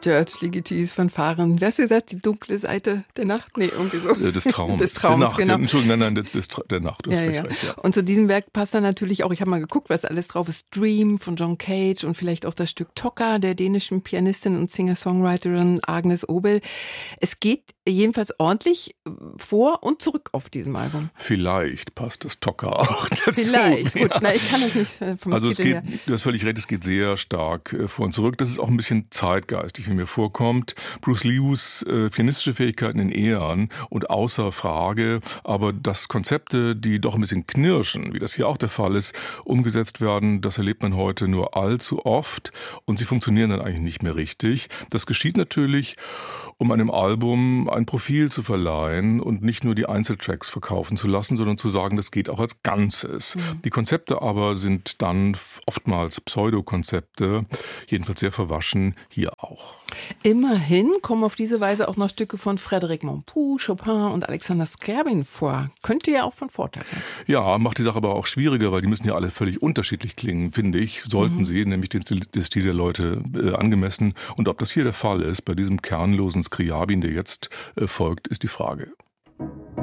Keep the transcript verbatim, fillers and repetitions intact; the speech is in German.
Dirge, Ligitis, Fanfaren. Wer hast du gesagt? Die dunkle Seite der Nacht? Nee, irgendwie so. Des Traums. Des Traums, der Nacht, genau. Entschuldigung, nein, nein, des, der Nacht. Du hast ja, völlig ja. recht, ja. Und zu diesem Werk passt dann natürlich auch, ich habe mal geguckt, was alles drauf ist, Dream von John Cage und vielleicht auch das Stück Tokka der dänischen Pianistin und Singer-Songwriterin Agnes Obel. Es geht jedenfalls ordentlich vor und zurück auf diesem Album. Vielleicht passt das Tokka auch dazu. Vielleicht, gut, ja. na, ich kann das nicht vom Also es Titel geht, her. du hast völlig recht, es geht sehr stark äh, vor und zurück. Das ist auch ein bisschen zeitgeistig, wie mir vorkommt. Bruce Lees äh, pianistische Fähigkeiten in Ehren und außer Frage, aber dass Konzepte, die doch ein bisschen knirschen, wie das hier auch der Fall ist, umgesetzt werden, das erlebt man heute nur allzu oft und sie funktionieren dann eigentlich nicht mehr richtig. Das geschieht natürlich, um einem Album ein Profil zu verleihen und nicht nur die Einzeltracks verkaufen zu lassen, sondern zu sagen, das geht auch als Ganzes. Mhm. Die Konzepte aber sind dann oftmals Pseudokonzepte, jedenfalls sehr verwaschen, hier auch. Immerhin kommen auf diese Weise auch noch Stücke von Frédéric Montpou, Chopin und Alexander Scriabin vor. Könnte ja auch von Vorteil sein. Ja, macht die Sache aber auch schwieriger, weil die müssen ja alle völlig unterschiedlich klingen, finde ich. Sollten mhm. sie, nämlich den Stil, den Stil der Leute äh, angemessen. Und ob das hier der Fall ist, bei diesem kernlosen Scriabin, der jetzt äh, folgt, ist die Frage.